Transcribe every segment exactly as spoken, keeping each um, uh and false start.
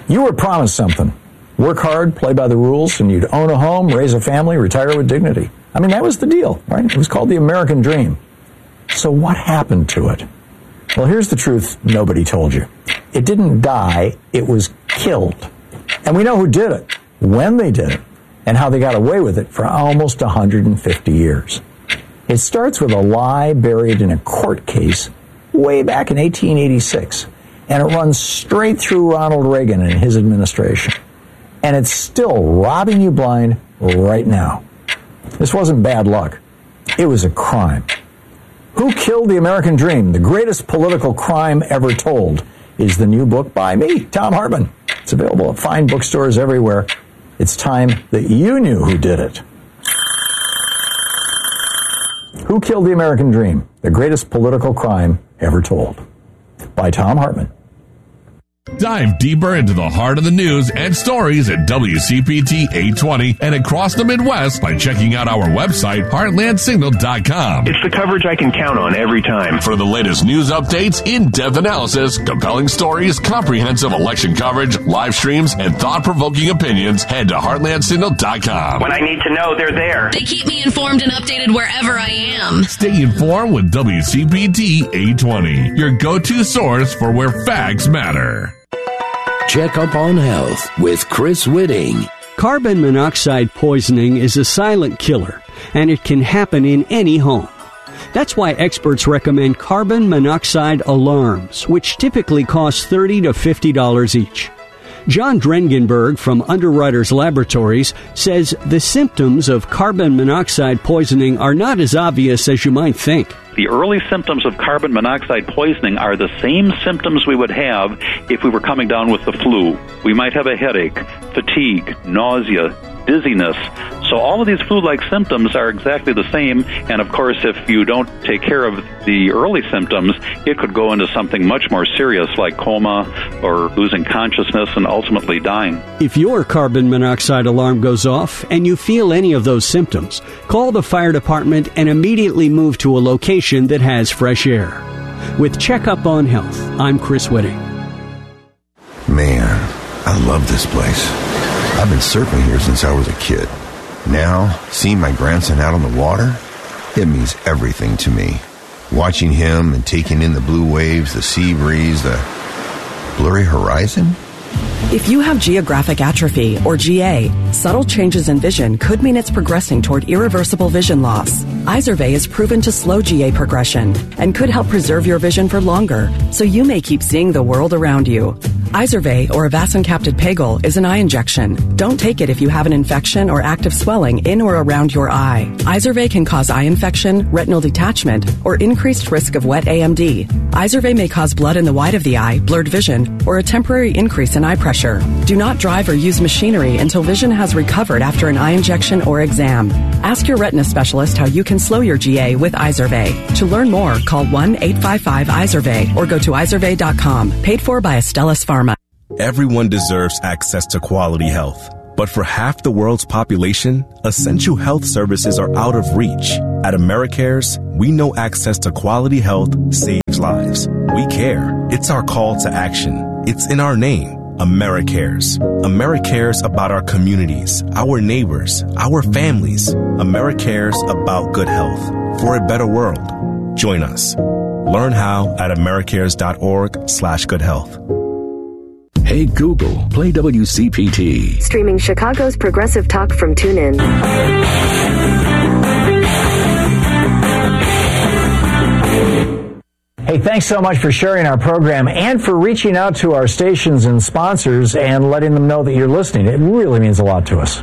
You were promised something. Work hard, play by the rules, and you'd own a home, raise a family, retire with dignity. I mean, that was the deal, right? It was called the American Dream. So what happened to it? Well, here's the truth nobody told you. It didn't die, it was killed. And we know who did it, when they did it, and how they got away with it for almost one hundred fifty years. It starts with a lie buried in a court case way back in eighteen eighty-six, and it runs straight through Ronald Reagan and his administration. And it's still robbing you blind right now. This wasn't bad luck. It was a crime. Who Killed the American Dream? The Greatest Political Crime Ever Told is the new book by me, Thom Hartmann. It's available at fine bookstores everywhere. It's time that you knew who did it. Who Killed the American Dream? The Greatest Political Crime Ever Told by Thom Hartmann. Dive deeper into the heart of the news and stories at W C P T eight twenty and across the Midwest by checking out our website, heartland signal dot com. It's the coverage I can count on every time. For the latest news updates, in-depth analysis, compelling stories, comprehensive election coverage, live streams, and thought-provoking opinions, head to heartland signal dot com. When I need to know, they're there. They keep me informed and updated wherever I am. Stay informed with W C P T eight twenty, your go-to source for where facts matter. Check Up on Health with Chris Whitting. Carbon monoxide poisoning is a silent killer, and it can happen in any home. That's why experts recommend carbon monoxide alarms, which typically cost thirty to fifty dollars each. John Drengenberg from Underwriters Laboratories says the symptoms of carbon monoxide poisoning are not as obvious as you might think. The early symptoms of carbon monoxide poisoning are the same symptoms we would have if we were coming down with the flu. We might have a headache, fatigue, nausea, dizziness. So all of these flu-like symptoms are exactly the same. And of course, if you don't take care of the early symptoms, it could go into something much more serious like coma or losing consciousness and ultimately dying. If your carbon monoxide alarm goes off and you feel any of those symptoms, call the fire department and immediately move to a location that has fresh air. With Checkup on Health, I'm Chris Whitting. Man, I love this place. I've been surfing here since I was a kid. Now, seeing my grandson out on the water, it means everything to me. Watching him and taking in the blue waves, the sea breeze, the blurry horizon. If you have geographic atrophy, or G A, subtle changes in vision could mean it's progressing toward irreversible vision loss. Izervay is proven to slow G A progression and could help preserve your vision for longer, so you may keep seeing the world around you. Izervay, or avacincaptad pegol, is an eye injection. Don't take it if you have an infection or active swelling in or around your eye. Izervay can cause eye infection, retinal detachment, or increased risk of wet A M D. Izervay may cause blood in the white of the eye, blurred vision, or a temporary increase in eye pressure. Do not drive or use machinery until vision has recovered after an eye injection or exam. Ask your retina specialist how you can slow your G A with Izervay. To learn more, call one eight five five Izervay or go to izervay dot com. Paid for by Astellas Pharma. Everyone deserves access to quality health. But for half the world's population, essential health services are out of reach. At AmeriCares, we know access to quality health saves lives. We care. It's our call to action. It's in our name. AmeriCares. AmeriCares about our communities, our neighbors, our families. AmeriCares about good health for a better world. Join us. Learn how at americares.org slash good health. Hey Google, play W C P T. Streaming Chicago's progressive talk from TuneIn. Hey, thanks so much for sharing our program and for reaching out to our stations and sponsors and letting them know that you're listening. It really means a lot to us.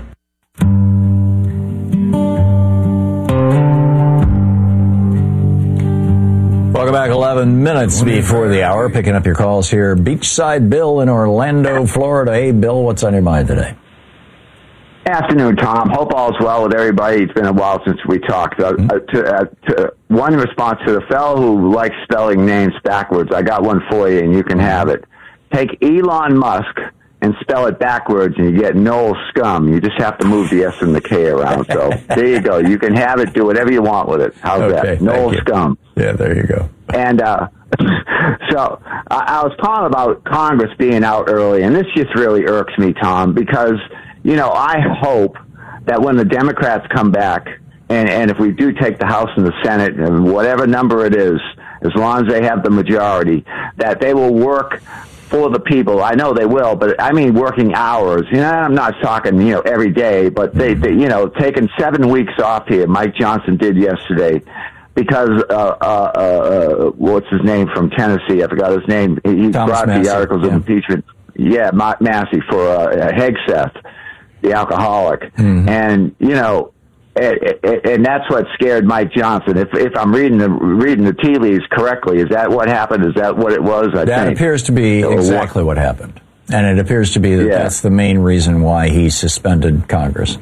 Welcome back, eleven minutes before the hour. Picking up your calls here. Beachside Bill in Orlando, Florida. Hey, Bill, what's on your mind today? Afternoon, Tom. Hope all's well with everybody. It's been a while since we talked. Uh, Mm-hmm. uh, to, uh, to one response to the fellow who likes spelling names backwards, I got one for you, and you can have it. Take Elon Musk and spell it backwards, and you get Noel Scum. You just have to move the S and the K around. So there you go. You can have it. Do whatever you want with it. How's Okay, that? Noel you. Scum. Yeah, there you go. And uh, So I, I was calling about Congress being out early, and this just really irks me, Tom, because, you know, I hope that when the Democrats come back, and, and if we do take the House and the Senate, and whatever number it is, as long as they have the majority, that they will work for the people. I know they will, but I mean working hours. You know, I'm not talking, you know, every day, but they, they you know, taking seven weeks off here, Mike Johnson did yesterday, because, uh, uh, uh, what's his name from Tennessee? I forgot his name. He Thomas brought Massey, the articles yeah. of impeachment. Yeah, Ma- Massey for uh, Hegseth, the alcoholic. Mm-hmm. And, you know, and, and that's what scared Mike Johnson. If if I'm reading the reading the tea leaves correctly, is that what happened? Is that what it was? I that think. appears to be So exactly what happened. And it appears to be that Yeah. that's the main reason why he suspended Congress.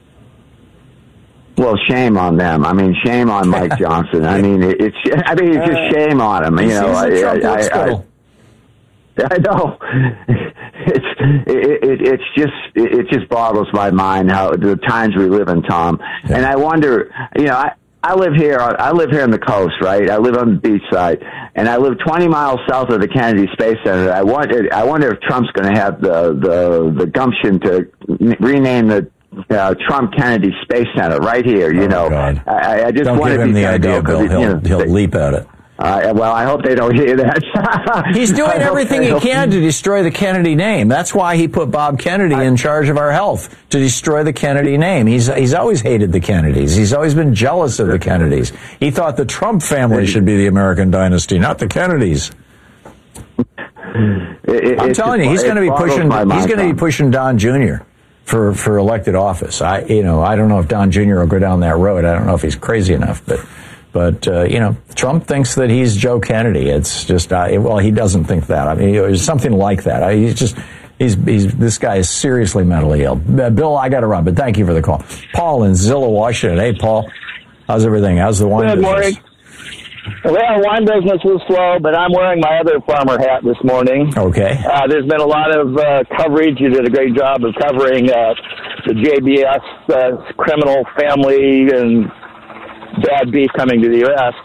Well, shame on them. I mean, shame on Mike Johnson. I mean, it, it's I mean, it's just shame on him. You know, I, He's a Trump I, I, I, spittle. I know. It's it, it, it's just it just boggles my mind how the times we live in, Tom. Yeah. And I wonder, you know, I I live here. I live here on the coast, right? I live on the beach side, and I live twenty miles south of the Kennedy Space Center. I wonder, I wonder if Trump's going to have the the the gumption to rename the uh, Trump Kennedy Space Center right here. You Oh, know, God. I, I just Don't wonder give if him he's the gonna idea, go, 'cause Bill. it, you He'll, know, he'll they- leap at it. Uh, well, I hope they don't hear that. He's doing I hope everything they he don't- can to destroy the Kennedy name. That's why he put Bob Kennedy in charge of our health, to destroy the Kennedy name. He's he's always hated the Kennedys. He's always been jealous of the Kennedys. He thought the Trump family should be the American dynasty, not the Kennedys. It- it- I'm it telling just- you, he's it going to be boggles pushing. my He's mind, going to be Tom. pushing Don Junior for for elected office. I you know I don't know if Don Junior will go down that road. I don't know if he's crazy enough, but. But, uh, you know, Trump thinks that he's Joe Kennedy. It's just, uh, well, he doesn't think that. I mean, it's something like that. I, he's just, he's, he's, this guy is seriously mentally ill. Uh, Bill, I got to run, but thank you for the call. Paul in Zillow, Washington. Hey, Paul, how's everything? How's the wine Good business? morning. Well, wine business is slow, but I'm wearing my other farmer hat this morning. Okay. Uh, there's been a lot of uh, coverage. You did a great job of covering uh, the J B S uh, criminal family and bad beef coming to the U S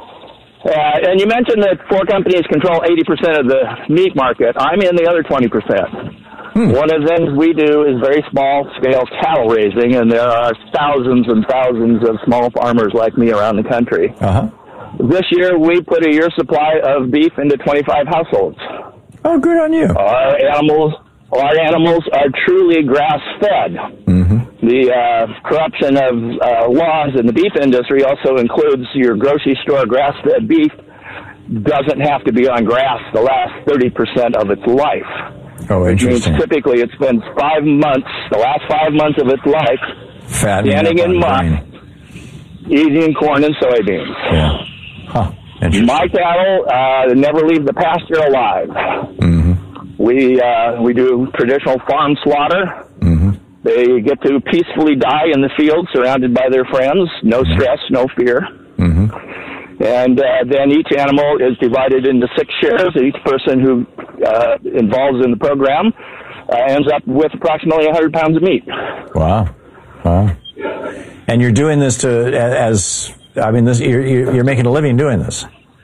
Uh, and you mentioned that four companies control eighty percent of the meat market. I'm in the other twenty percent. Hmm. One of the things we do is very small-scale cattle raising, and there are thousands and thousands of small farmers like me around the country. Uh-huh. This year, we put a year's supply of beef into twenty-five households. Oh, good on you. Our animals, our animals are truly grass-fed. Mm-hmm. The uh, corruption of uh, laws in the beef industry also includes your grocery store grass-fed beef doesn't have to be on grass the last thirty percent of its life. Oh, Which means interesting. typically it spends five months, the last five months of its life, Fattening standing up in on muck, grain. eating corn and soybeans. Yeah. Huh. Interesting. My cattle uh, never leave the pasture alive. Mm-hmm. We uh, we do traditional farm slaughter. Mm-hmm. They get to peacefully die in the field, surrounded by their friends. No Mm-hmm. stress, no fear. Mm-hmm. And uh, then each animal is divided into six shares. Each person who uh, involves in the program uh, ends up with approximately one hundred pounds of meat. Wow. Wow. And you're doing this to, as, I mean, this you're, you're making a living doing this.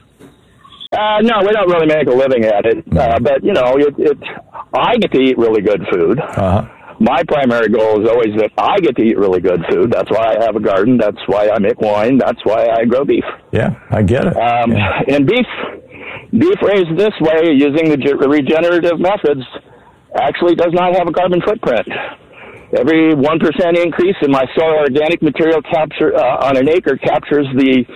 Uh, no, we don't really make a living at it. Uh, but, you know, it, it, I get to eat really good food. Uh-huh. My primary goal is always that I get to eat really good food. That's why I have a garden. That's why I make wine. That's why I grow beef. Yeah, I get it. Um, yeah. And beef, beef raised this way using the ge- regenerative methods actually does not have a carbon footprint. Every one percent increase in my soil organic material capture uh, on an acre captures the